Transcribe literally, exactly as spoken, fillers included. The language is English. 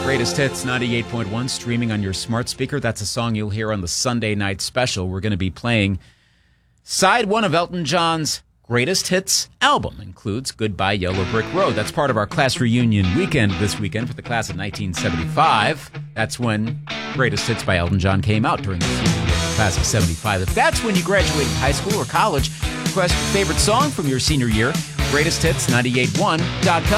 Greatest Hits ninety-eight point one, streaming on your smart speaker. That's a song you'll hear on the Sunday night special. We're going to be playing side one of Elton John's Greatest Hits album. Includes Goodbye Yellow Brick Road. That's part of our class reunion weekend this weekend for the class of nineteen seventy-five. That's when Greatest Hits by Elton John came out during the class of seventy-five. If that's when you graduated high school or college, request your favorite song from your senior year. Greatest Hits nine eight one dot com.